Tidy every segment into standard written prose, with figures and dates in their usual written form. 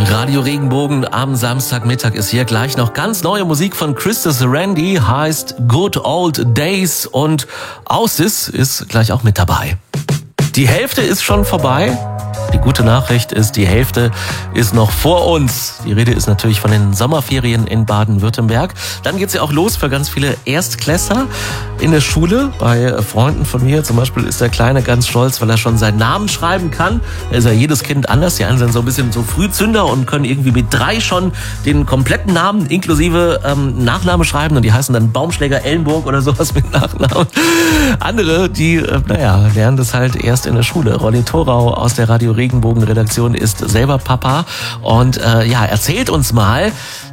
Radio Regenbogen am Samstagmittag ist hier. Gleich noch ganz neue Musik von Christus Randy, heißt Good Old Days, und Ausis ist gleich auch mit dabei. Die Hälfte ist schon vorbei. Die gute Nachricht ist, die Hälfte ist noch vor uns. Die Rede ist natürlich von den Sommerferien in Baden-Württemberg. Dann geht's ja auch los für ganz viele Erstklässler in der Schule. Bei Freunden von mir zum Beispiel ist der Kleine ganz stolz, weil er schon seinen Namen schreiben kann. Da ist ja jedes Kind anders. Die einen sind so ein bisschen so Frühzünder und können irgendwie mit 3 schon den kompletten Namen inklusive Nachname schreiben. Und die heißen dann Baumschläger Ellenburg oder sowas mit Nachnamen. Andere, die lernen das halt erst in der Schule. Rolli Thorau aus der Radio Regenbogen-Redaktion ist selber Papa und erzählt uns mal,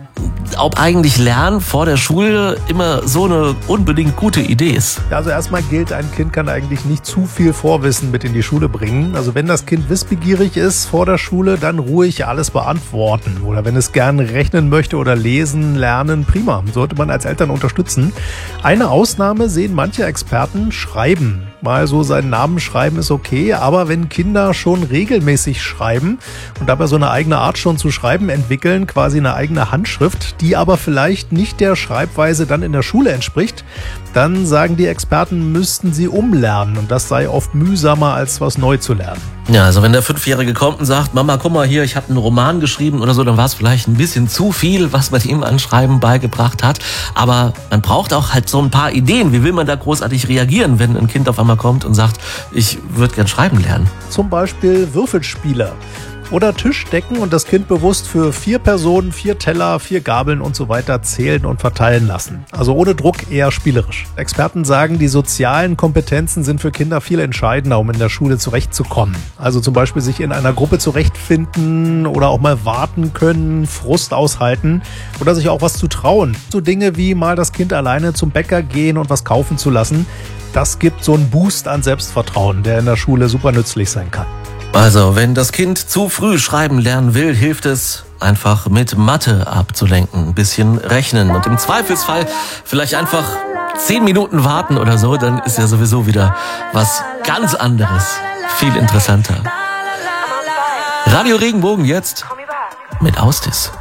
ob eigentlich Lernen vor der Schule immer so eine unbedingt gute Idee ist. Also erstmal gilt, ein Kind kann eigentlich nicht zu viel Vorwissen mit in die Schule bringen. Also wenn das Kind wissbegierig ist vor der Schule, dann ruhig alles beantworten. Oder wenn es gern rechnen möchte oder lesen, lernen, prima. Sollte man als Eltern unterstützen. Eine Ausnahme sehen manche Experten: Schreiben. Mal so seinen Namen schreiben ist okay, aber wenn Kinder schon regelmäßig schreiben und dabei so eine eigene Art schon zu schreiben entwickeln, quasi eine eigene Handschrift, die aber vielleicht nicht der Schreibweise dann in der Schule entspricht, dann sagen die Experten, müssten sie umlernen, und das sei oft mühsamer, als was neu zu lernen. Ja, also wenn der 5-Jährige kommt und sagt, Mama, guck mal hier, ich habe einen Roman geschrieben oder so, dann war es vielleicht ein bisschen zu viel, was man ihm an Schreiben beigebracht hat. Aber man braucht auch halt so ein paar Ideen. Wie will man da großartig reagieren, wenn ein Kind auf einmal kommt und sagt, ich würde gern schreiben lernen? Zum Beispiel Würfelspiele. Oder Tischdecken und das Kind bewusst für 4 Personen, 4 Teller, 4 Gabeln und so weiter zählen und verteilen lassen. Also ohne Druck, eher spielerisch. Experten sagen, die sozialen Kompetenzen sind für Kinder viel entscheidender, um in der Schule zurechtzukommen. Also zum Beispiel sich in einer Gruppe zurechtfinden oder auch mal warten können, Frust aushalten oder sich auch was zu trauen. So Dinge wie mal das Kind alleine zum Bäcker gehen und was kaufen zu lassen. Das gibt so einen Boost an Selbstvertrauen, der in der Schule super nützlich sein kann. Also, wenn das Kind zu früh schreiben lernen will, hilft es, einfach mit Mathe abzulenken, ein bisschen rechnen und im Zweifelsfall vielleicht einfach 10 Minuten warten oder so, dann ist ja sowieso wieder was ganz anderes, viel interessanter. Radio Regenbogen jetzt mit Ausis.